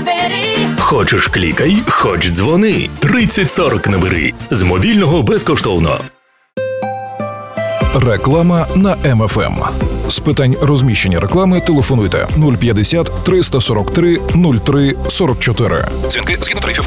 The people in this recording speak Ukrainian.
набери. Хочеш клікай, хоч дзвони. 3040 набери. З мобільного безкоштовно. Реклама на МФМ. З питань розміщення реклами телефонуйте 050 343 03 44. Дзвінки згідно тарифів